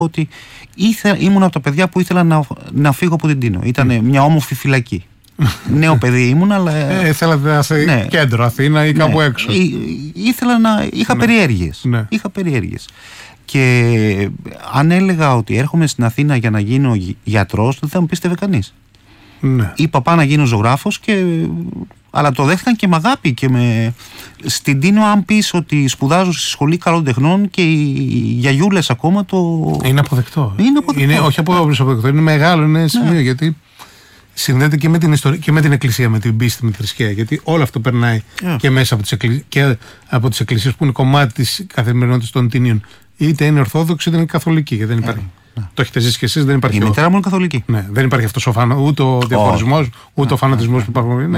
ότι ήμουν από τα παιδιά που ήθελα να φύγω από την Τίνο. Ήταν μια όμορφη φυλακή. Νέο παιδί ήμουν, αλλά. Ήθελατε να σε κέντρο Αθήνα ή κάπου έξω. Ήθελα να. Είχα περιέργειες. Είχα περιέργειες. Και αν έλεγα ότι έρχομαι στην Αθήνα για να γίνω γιατρός, δεν θα μου πίστευε κανείς. Ναι. Είπα πάω να γίνω ζωγράφος, αλλά το δέχτηκαν και με αγάπη. Στην Τίνο, αν πεις ότι σπουδάζω στη σχολή καλών τεχνών και οι γιαγιούλες ακόμα το. Είναι αποδεκτό. Είναι όχι αποδεκτό, είναι μεγάλο, είναι σημείο, γιατί συνδέεται και με την ιστορία και με την εκκλησία, με την πίστη, με τη θρησκεία. Γιατί όλο αυτό περνάει και μέσα από τις εκκλησίες που είναι κομμάτι της καθημερινότητας των Τινίων. Είτε είναι Ορθόδοξη είτε είναι Καθολική. Γιατί δεν υπάρχει. Το έχετε ζήσει κι εσείς, δεν υπάρχει. Η μητέρα μου είναι Καθολική. Ναι, δεν υπάρχει αυτός ούτε ο διαχωρισμός, ούτε ο φανατισμός που υπάρχουν.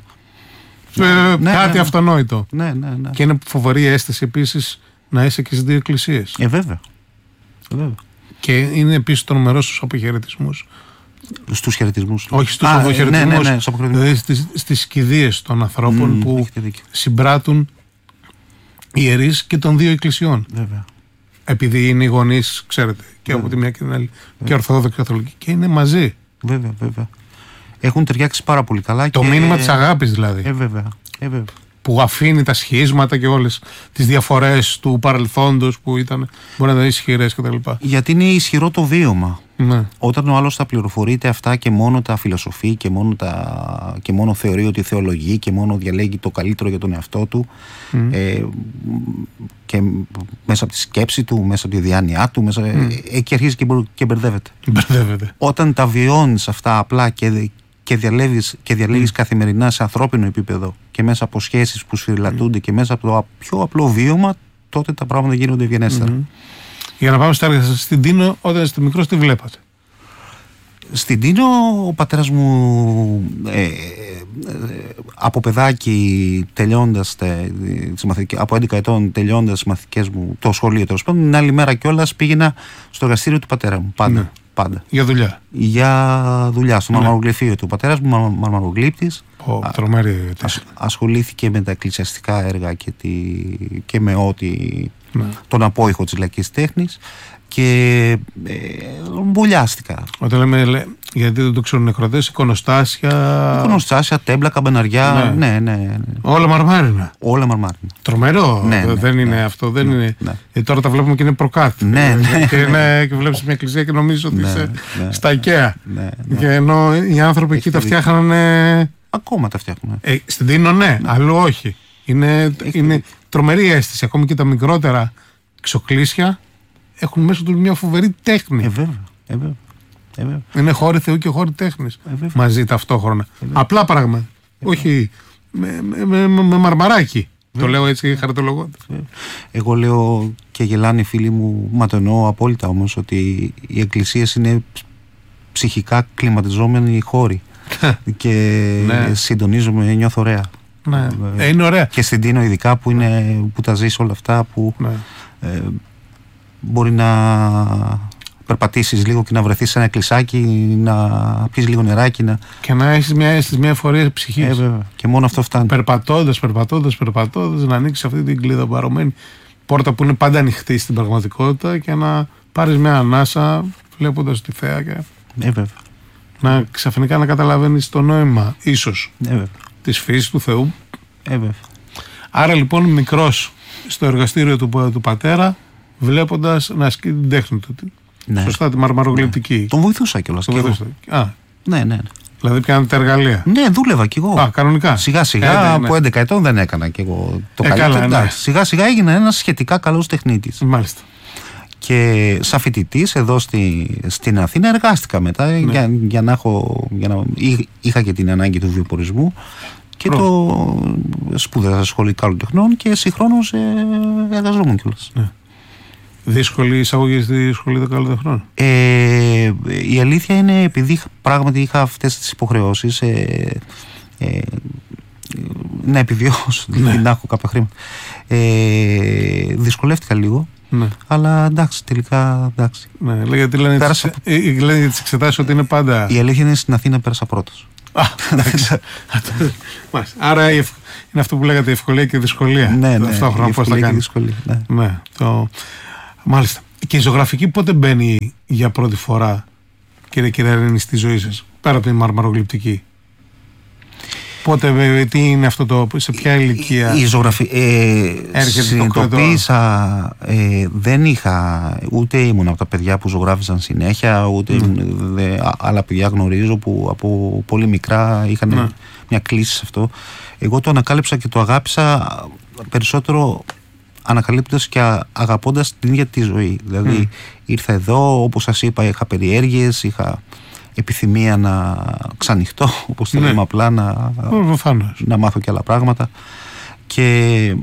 Κάτι αυτονόητο. Ναι. Και είναι φοβερή αίσθηση επίσης να είσαι και στις δύο εκκλησίες. Βέβαια. Και είναι επίσης τρομερός στους αποχαιρετισμούς. Στους χαιρετισμούς. Όχι στους αποχαιρετισμούς. Δηλαδή στις κηδείες των ανθρώπων που συμπράττουν ιερείς και των δύο εκκλησιών. Βέβαια. Επειδή είναι οι γονείς, ξέρετε, και από τη μία και την άλλη, και Ορθόδοξη Καθολική, και είναι μαζί. Βέβαια. Έχουν ταιριάξει πάρα πολύ καλά. Το μήνυμα της αγάπης δηλαδή. Βέβαια. Που αφήνει τα σχίσματα και όλες τις διαφορές του παρελθόντος που μπορεί να ήταν ισχυρές κτλ. Γιατί είναι ισχυρό το βίωμα. Ναι. Όταν ο άλλος θα πληροφορείται αυτά και μόνο τα φιλοσοφεί και μόνο θεωρεί ότι θεολογεί και μόνο διαλέγει το καλύτερο για τον εαυτό του και μέσα από τη σκέψη του, μέσα από τη διάνοιά του, εκεί αρχίζει και μπερδεύεται. Όταν τα βιώνεις αυτά απλά και διαλέγεις καθημερινά σε ανθρώπινο επίπεδο και μέσα από σχέσεις που σφυριλατούνται και μέσα από το πιο απλό βίωμα, τότε τα πράγματα γίνονται ευγενέστερα. Για να πάμε στα έργα σας, στην Τίνο, όταν είστε μικρός, τι βλέπατε? Στην Τίνο ο πατέρας μου από παιδάκι τελειώντας από 11 ετών τελειώντας τις μαθητικές μου, το σχολείο τέλος πάντων, την άλλη μέρα κιόλας πήγαινα στο εργαστήριο του πατέρα μου πάντα. Για δουλειά στο μαρμαρογλυφείο του πατέρας μου, μαρμαρογλύπτης. Ασχολήθηκε με τα εκκλησιαστικά έργα και με τον απόϊχο της λαϊκής τέχνης και μπουλιάστηκα. Όταν λέμε, γιατί δεν το ξέρουν νεκροτές, εικονοστάσια, τέμπλα, καμπεναριά, ναι. Όλα μαρμάρινα. Τρομερό, δεν είναι αυτό, δεν είναι. Τώρα τα βλέπουμε και είναι προκάτ. Ναι. Και βλέπεις μια εκκλησία και νομίζεις ότι είσαι στα IKEA. Και ενώ οι άνθρωποι εκεί τα φτιάχνανε. Ακόμα τα φτιάχνουν. Στην Τίνο ναι, αλλού όχι. Είναι τρομερή αίσθηση. Ακόμη και τα μικρότερα ξοκλήσια έχουν μέσα τους μια φοβερή τέχνη. Βέβαια. Είναι χώροι Θεού και χώροι τέχνης μαζί ταυτόχρονα. Απλά πράγματα. Όχι με μαρμαράκι. Το λέω έτσι χαριτολογώντας. Εγώ λέω και γελάνε οι φίλοι μου, μα το εννοώ απόλυτα όμως, ότι οι εκκλησίες είναι ψυχικά κλιματιζόμενοι χώροι. Και συντονίζομαι, νιώθω ωραία. Είναι ωραία. Και στην Τίνο ειδικά που τα ζεις όλα αυτά, που μπορεί να περπατήσεις λίγο και να βρεθείς σε ένα εκκλησάκι, να πεις λίγο νεράκι. Και να έχεις μια εφορία ψυχής. Και μόνο αυτό φτάνει. Περπατώντας, να ανοίξεις αυτή την κλειδαμπαρωμένη πόρτα που είναι πάντα ανοιχτή στην πραγματικότητα και να πάρεις μια ανάσα βλέποντας τη θέα και να ξαφνικά να καταλαβαίνεις το νόημα ίσως της φύσης του Θεού. Άρα λοιπόν μικρός στο εργαστήριο του πατέρα, βλέποντας να ασκεί την τέχνη του. Σωστά, τη μαρμαρογλυπτική. Τον βοηθούσα κιόλας. Ναι. Δηλαδή πιάνετε τα εργαλεία. Ναι, δούλευα κι εγώ. Κανονικά. Σιγά-σιγά από 11 ετών δεν έκανα κι εγώ το καλύτερο. Σιγά-σιγά έγινα ένας σχετικά καλός τεχνίτης. Μάλιστα. Και σαν φοιτητής εδώ στην Αθήνα εργάστηκα μετά είχα και την ανάγκη του βιοπορισμού και το σπούδασα σχολή καλών τεχνών και συγχρόνως εργαζόμουν κιόλας. Δύσκολη εισαγωγή στη σχολή των καλών τεχνών. Η αλήθεια είναι, επειδή πράγματι είχα αυτές τις υποχρεώσεις να επιβιώσω, να έχω κάποια χρήματα, δυσκολεύτηκα λίγο. Αλλά εντάξει, τελικά εντάξει. Γιατί λένε για τις εξετάσεις ότι είναι πάντα. Η αλήθεια είναι, στην Αθήνα πέρασα πρώτος. Άρα είναι αυτό που λέγατε, η ευκολία και η δυσκολία. Ναι, η ευκολία και η δυσκολία. Μάλιστα. Και η ζωγραφική πότε μπαίνει για πρώτη φορά, κύριε Κυραρίνη, στη ζωή σας, πέρα από την μαρμαρογλυπτική? Πότε, τι είναι αυτό σε ποια ηλικία? Η ζωγραφική συνειδητοποίησα, δεν είχα, ούτε ήμουν από τα παιδιά που ζωγράφισαν συνέχεια, ούτε άλλα παιδιά γνωρίζω που από πολύ μικρά είχαν μια κλίση σε αυτό. Εγώ το ανακάλυψα και το αγάπησα περισσότερο ανακαλύπτοντας και αγαπώντας την ίδια τη ζωή. Δηλαδή ήρθα εδώ, όπως σας είπα, είχα περιέργειες, είχα επιθυμία να ξανοιχτώ, όπως το λέμε απλά, να μάθω και άλλα πράγματα. Και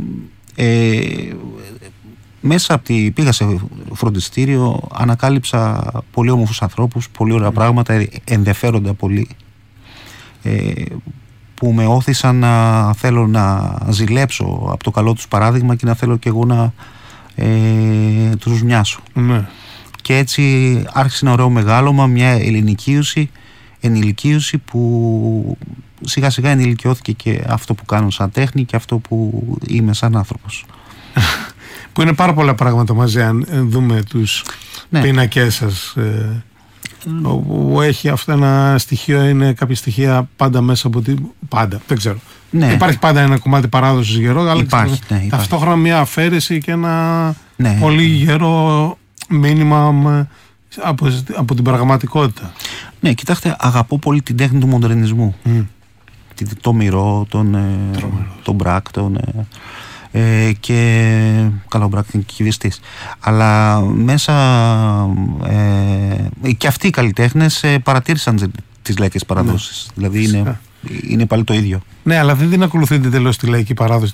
μέσα από πήγα σε φροντιστήριο, ανακάλυψα πολύ όμορφους ανθρώπους, πολύ ωραία πράγματα, ενδιαφέροντα πολύ, που με όθησαν να θέλω να ζηλέψω από το καλό τους παράδειγμα και να θέλω και εγώ να τους μοιάσω. Και έτσι άρχισε ένα ωραίο μεγάλωμα, μια ενηλικίωση που σιγά σιγά ενηλικιώθηκε και αυτό που κάνω σαν τέχνη και αυτό που είμαι σαν άνθρωπος. Που είναι πάρα πολλά πράγματα μαζί, αν δούμε τους πίνακές σας, όπου έχει αυτό ένα στοιχείο, είναι κάποια στοιχεία πάντα μέσα από πάντα, δεν ξέρω. Υπάρχει πάντα ένα κομμάτι παράδοσης γερό, αλλά ταυτόχρονα μια αφαίρεση και ένα πολύ γερό μήνυμα από την πραγματικότητα. Ναι, κοιτάξτε, αγαπώ πολύ την τέχνη του μοντερνισμού. Το Μυρό, τον Μπρακ, και καλά, ο Μπρακ είναι κυβιστής. Αλλά μέσα και αυτοί οι καλλιτέχνες παρατήρησαν τις λαϊκές παραδόσεις. Δηλαδή είναι πάλι το ίδιο. Ναι, αλλά δεν την ακολουθείτε τελώς τη λαϊκή παράδοση.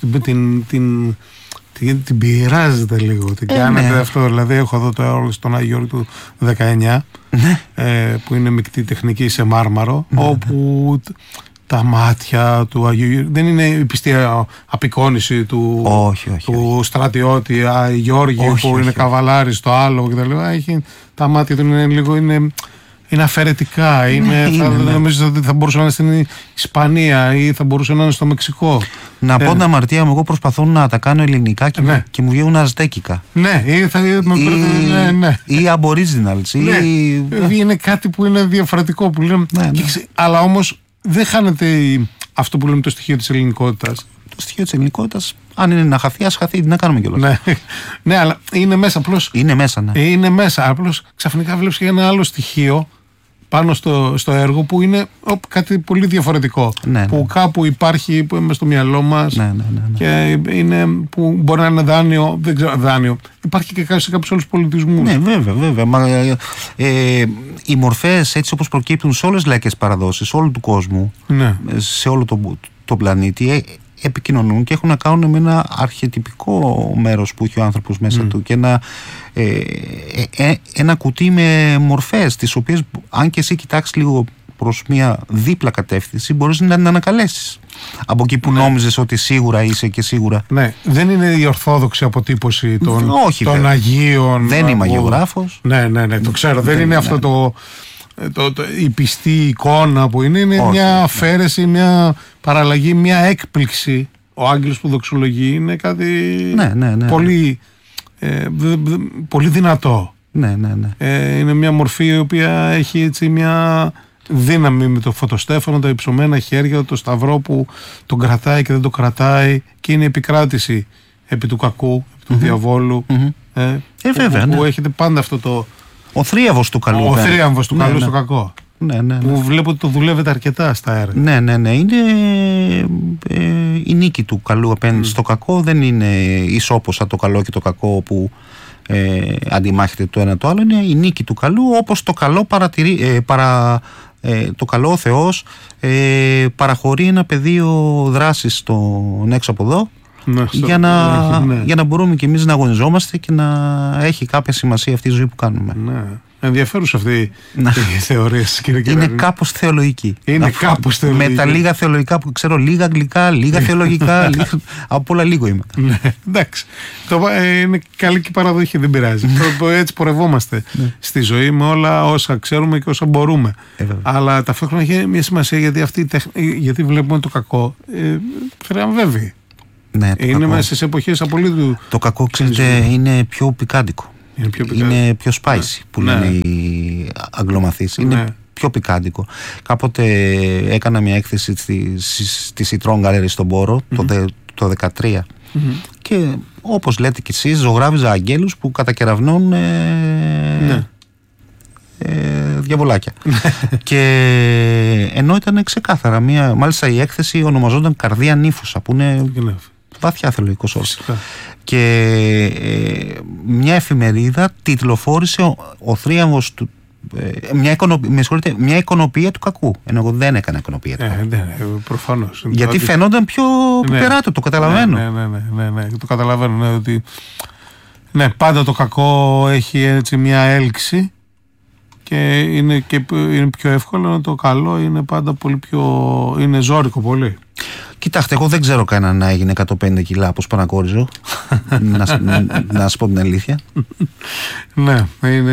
Την πειράζετε λίγο, την κάνετε αυτό. Δηλαδή έχω εδώ το έργο στον Άγιο Γιώργο του 19, που είναι μεικτή τεχνική σε μάρμαρο, όπου τα μάτια του Αγίου Γιώργου δεν είναι η πιστή απεικόνιση του στρατιώτη Γιώργη που είναι καβαλάρης, το άλλο κτλ. Τα μάτια του είναι λίγο, είναι αφαιρετικά. Νομίζω ότι θα μπορούσε να είναι στην Ισπανία ή θα μπορούσε να είναι στο Μεξικό. Να πω την αμαρτία μου, εγώ προσπαθώ να τα κάνω ελληνικά και μου βγαίνουν αζτέκικα. Ή aboriginals. Είναι κάτι που είναι διαφορετικό που λέμε. Αλλά όμως δεν χάνεται αυτό που λέμε το στοιχείο της ελληνικότητας. Το στοιχείο της ελληνικότητας, αν είναι να χαθεί, ας χαθεί, να κάνουμε κιόλας. Ναι, αλλά είναι μέσα απλώς. Είναι μέσα, ναι. Είναι μέσα. Απλώς ξαφνικά βλέπεις και ένα άλλο στοιχείο πάνω στο έργο που είναι κάτι πολύ διαφορετικό. Που κάπου υπάρχει, που είναι στο μυαλό μας και είναι, που μπορεί να είναι δάνειο, δεν ξέρω, δάνειο. Υπάρχει και σε κάποιους άλλους πολιτισμούς. Ναι, βέβαια. Οι μορφές έτσι όπως προκύπτουν σε όλες τις λαϊκές παραδόσεις, όλου του κόσμου, σε όλο τον πλανήτη, επικοινωνούν και έχουν να κάνουν με ένα αρχετυπικό μέρος που έχει ο άνθρωπος μέσα του και ένα κουτί με μορφές, τις οποίες αν και εσύ κοιτάξεις λίγο προς μια δίπλα κατεύθυνση μπορείς να την ανακαλέσεις από εκεί που νόμιζες ότι σίγουρα είσαι και σίγουρα. Ναι, δεν είναι η ορθόδοξη αποτύπωση των Αγίων. Δεν είμαι αγιογράφος. Ναι, το ξέρω. Δεν είναι αυτό η πιστή εικόνα που είναι μια αφαίρεση, μια παραλλαγή, μια έκπληξη. Ο άγγελος που δοξολογεί είναι κάτι πολύ, πολύ δυνατό. Είναι μια μορφή η οποία έχει έτσι μια δύναμη με το φωτοστέφανο, τα υψωμένα χέρια, το σταυρό που τον κρατάει και δεν το κρατάει, και είναι η επικράτηση επί του κακού, επί του διαβόλου, που έχετε πάντα αυτό το... Ο θρίαμβος του καλού. Ο θρίαμβος του καλού στο κακό. Που βλέπω ότι το δουλεύετε αρκετά στα έργα. Ναι. Είναι η νίκη του καλού απέναντι στο κακό. Δεν είναι ισόποσα το καλό και το κακό που αντιμάχεται το ένα το άλλο. Είναι η νίκη του καλού, όπως το καλό το καλό ο Θεός παραχωρεί ένα πεδίο δράσης στον έξω από εδώ, για να μπορούμε και εμείς να αγωνιζόμαστε και να έχει κάποια σημασία αυτή η ζωή που κάνουμε. Ενδιαφέρουσα αυτή η θεωρία σας, κύριε Κυραρίνη. Είναι κάπως θεολογική. Με τα λίγα θεολογικά που ξέρω, λίγα αγγλικά, λίγα θεολογικά, από όλα λίγο είμαι. Εντάξει. Είναι καλή και παραδοχή, δεν πειράζει. Έτσι πορευόμαστε στη ζωή με όλα όσα ξέρουμε και όσα μπορούμε. Αλλά ταυτόχρονα έχει μια σημασία, γιατί βλέπουμε το κακό θριαμβεύει. Είναι μέσα σε εποχές απολύτου. Το κακό, ξέρετε, είναι πιο πικάντικο. είναι πιο spicy που λένε οι Αγγλομαθείς. Είναι πιο πικάντικο. Κάποτε έκανα μια έκθεση στη Citroën Gallery στον Πόρο το 2013 και όπως λέτε κι εσείς, ζωγράφιζα αγγέλους που κατακεραυνώνουν διαβολάκια. Και ενώ ήταν ξεκάθαρα μάλιστα η έκθεση ονομαζόταν Καρδία Νύφουσα, που είναι βαθιά θεολογικός όρος. Και μια εφημερίδα τιτλοφόρησε ο θρίαμβος του, μια εικονοποιία του κακού. Ενώ εγώ δεν έκανα εικονοποιία του κακού. Προφανώς. Γιατί φαινόταν πιο περάτο, το καταλαβαίνω. Ναι, το καταλαβαίνω. Ότι πάντα το κακό έχει έτσι μια έλξη και είναι πιο εύκολο, το καλό είναι πάντα πολύ πιο. Είναι ζώρικο πολύ. Κοιτάξτε, εγώ δεν ξέρω κανέναν να έγινε 150 κιλά όπως Πανακόριζο. να σας πω την αλήθεια. Ναι,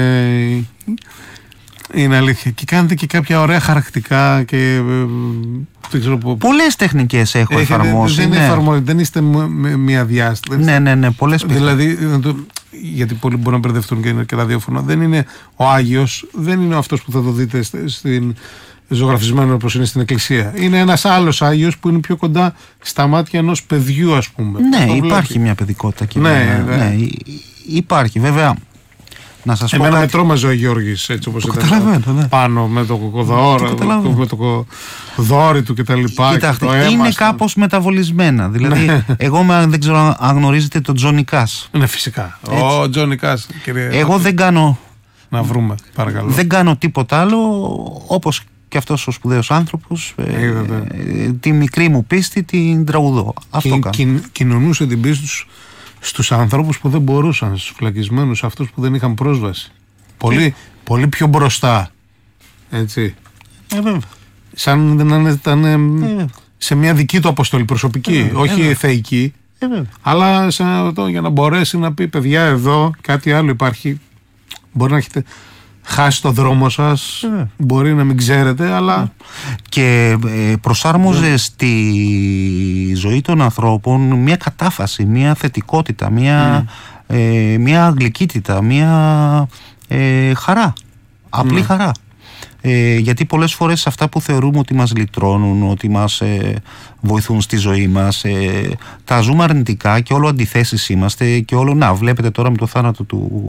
είναι αλήθεια. Και κάνετε και κάποια ωραία χαρακτικά και δεν ξέρω πώς. Πολλές τεχνικές έχω εφαρμόσει. Δεν είστε μία διάσταση. Ναι, πολλές πίστες. Δηλαδή, γιατί πολλοί μπορούν να μπερδευτούν και είναι και ραδιόφωνο. Δεν είναι ο Άγιος, δεν είναι αυτός που θα το δείτε στην ζωγραφισμένο όπως είναι στην εκκλησία. Είναι ένας άλλος Άγιος που είναι πιο κοντά στα μάτια ενός παιδιού, ας πούμε. Ναι, υπάρχει μια παιδικότητα εκεί. Ναι, υπάρχει. Βέβαια, να σας πω. Εμένα με τρόμαζε ο Γιώργης έτσι όπως ήταν πάνω με το με το δόρυ του κτλ. Κοιτάξτε, είναι κάπως μεταβολισμένα. Δηλαδή, εγώ δεν ξέρω αν γνωρίζετε τον Τζόνι Κάς. Ναι, φυσικά. Ο Τζόνι Κάς, κύριε. Εγώ δεν κάνω. Να βρούμε, παρακαλώ. Δεν κάνω τίποτα άλλο, όπως και αυτός ο σπουδαίος άνθρωπος, τη μικρή μου πίστη την τραγουδώ. Αυτό κάνω. Κοινωνούσε την πίστη τους στους ανθρώπους που δεν μπορούσαν, στους φυλακισμένους, αυτούς που δεν είχαν πρόσβαση. Πολύ πιο μπροστά. Έτσι. Σαν να ήταν σε μια δική του αποστολή προσωπική, όχι θεϊκή. Αλλά για να μπορέσει να πει, παιδιά, εδώ κάτι άλλο υπάρχει. Μπορεί να έχετε χάσει το δρόμο σας, μπορεί να μην ξέρετε, αλλά. Και προσάρμοζε στη ζωή των ανθρώπων μια κατάφαση, μια θετικότητα, μια αγγλικότητα, μια χαρά, απλή χαρά. Γιατί πολλές φορές αυτά που θεωρούμε ότι μας λυτρώνουν, ότι μας βοηθούν στη ζωή μας, τα ζούμε αρνητικά και όλο αντιθέσεις είμαστε και όλο, βλέπετε τώρα με το θάνατο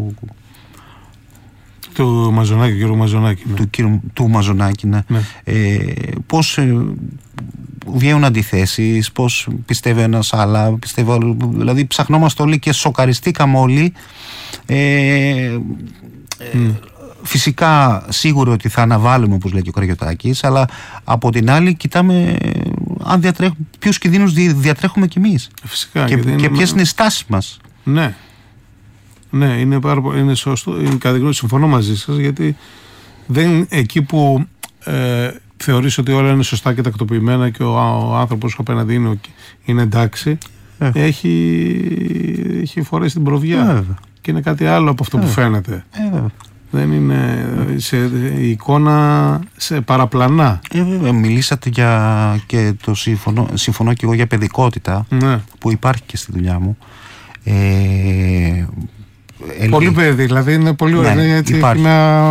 του Μαζονάκη, του κύριου Μαζονάκη. Του Μαζονάκη, ναι. Πώς βγαίνουν αντιθέσεις, πώς πιστεύει ένας άλλα, δηλαδή ψαχνόμαστε όλοι και σοκαριστήκαμε όλοι. Φυσικά σίγουρο ότι θα αναβάλουμε, όπως λέει και ο Καραγιωτάκης, αλλά από την άλλη κοιτάμε αν ποιους κινδύνους διατρέχουμε κι εμείς. Φυσικά, και ποιες είναι οι στάσεις μας. Ναι, είναι σωστό. Συμφωνώ μαζί σας, γιατί εκεί που θεωρείς ότι όλα είναι σωστά και τακτοποιημένα και ο άνθρωπος απέναντι είναι εντάξει, έχει φορέσει την προβιά. Και είναι κάτι άλλο από αυτό που φαίνεται. Δεν είναι η εικόνα σε παραπλανά. Μιλήσατε και το συμφωνώ και εγώ για παιδικότητα, που υπάρχει και στη δουλειά μου. Πολύ παιδί, δηλαδή είναι πολύ ωραία. Έτσι υπάρχει.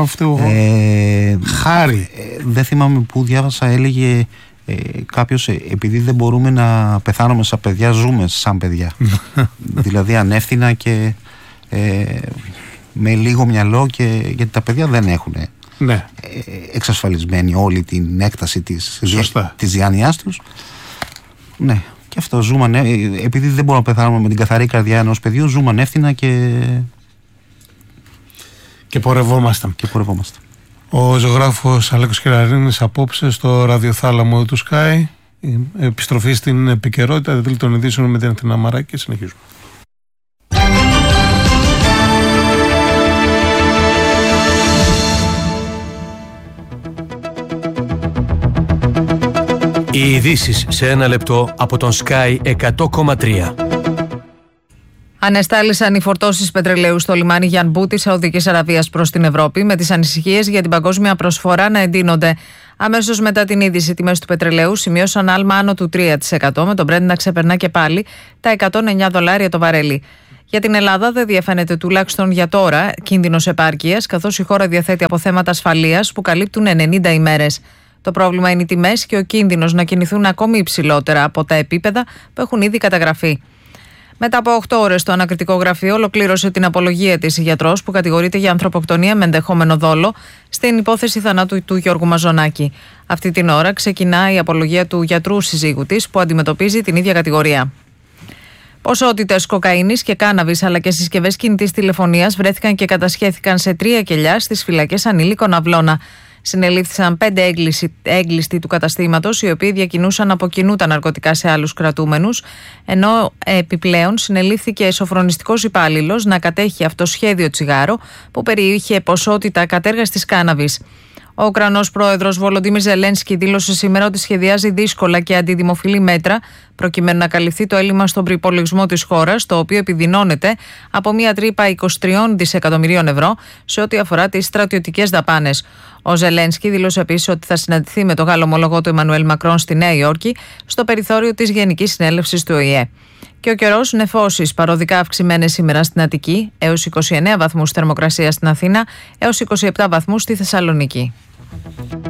Χάρη. Δεν θυμάμαι που διάβασα, έλεγε κάποιος, επειδή δεν μπορούμε να πεθάνουμε σαν παιδιά, ζούμε σαν παιδιά. Δηλαδή ανεύθυνα και με λίγο μυαλό, γιατί τα παιδιά δεν έχουν εξασφαλισμένη όλη την έκταση της διάνοιάς τους. Ναι. Και αυτό ζούμε, επειδή δεν μπορούμε να πεθάνουμε με την καθαρή καρδιά ενός παιδιού, ζούμε ανεύθυνα και πορευόμασταν. Ο ζωγράφος Αλέκος Κεραρίνης απόψε στο ραδιοθάλαμο του Sky. Επιστροφή στην επικαιρότητα, δηλαδή των ειδήσεων με την Αθηνά Μαράκη, και συνεχίζουμε. Οι ειδήσεις σε ένα λεπτό από τον Sky 100,3. Ανεστάλησαν οι φορτώσεις πετρελαίου στο λιμάνι Γιανμπού της Σαουδικής Αραβίας προς την Ευρώπη, με τις ανησυχίες για την παγκόσμια προσφορά να εντείνονται. Αμέσως μετά την είδηση, οι τιμές του πετρελαίου σημείωσαν άλμα άνω του 3%, με τον Brent να ξεπερνά και πάλι τα $109 το βαρέλι. Για την Ελλάδα δεν διαφαίνεται τουλάχιστον για τώρα κίνδυνος επάρκειας, καθώς η χώρα διαθέτει αποθέματα ασφαλείας που καλύπτουν 90 ημέρες. Το πρόβλημα είναι οι τιμές και ο κίνδυνος να κινηθούν ακόμη υψηλότερα από τα επίπεδα που έχουν ήδη καταγραφεί. Μετά από 8 ώρες, το ανακριτικό γραφείο ολοκλήρωσε την απολογία της γιατρός που κατηγορείται για ανθρωποκτονία με ενδεχόμενο δόλο στην υπόθεση θανάτου του Γιώργου Μαζονάκη. Αυτή την ώρα ξεκινά η απολογία του γιατρού συζύγου της που αντιμετωπίζει την ίδια κατηγορία. Ποσότητες κοκαίνης και κάναβης αλλά και συσκευές κινητής τηλεφωνίας βρέθηκαν και κατασχέθηκαν σε 3 κελιά στις φυλακές ανηλίκων Αυλώνα. Συνελήφθησαν 5 έγκλειστοι του καταστήματος, οι οποίοι διακινούσαν από κοινού τα ναρκωτικά σε άλλους κρατούμενους, ενώ επιπλέον συνελήφθηκε σοφρονιστικός υπάλληλος να κατέχει αυτοσχέδιο τσιγάρο που περιείχε ποσότητα κατέργαστης κάναβης. Ο Ουκρανός πρόεδρος Βολοντίμιρ Ζελένσκι δήλωσε σήμερα ότι σχεδιάζει δύσκολα και αντιδημοφιλή μέτρα προκειμένου να καλυφθεί το έλλειμμα στον προϋπολογισμό της χώρας, το οποίο επιδεινώνεται από μια τρύπα 23 δισεκατομμυρίων ευρώ σε ό,τι αφορά τις στρατιωτικές δαπάνες. Ο Ζελένσκι δήλωσε επίσης ότι θα συναντηθεί με τον Γάλλο ομολογό του Εμμανουέλ Μακρόν στη Νέα Υόρκη, στο περιθώριο της Γενικής Συνέλευσης του ΟΗΕ. Και ο καιρός, νεφώσεις παροδικά αυξημένες σήμερα στην Αττική, έως 29 βαθμούς θερμοκρασία στην Αθήνα, έως 27 βαθμούς στη Θεσσαλονίκη.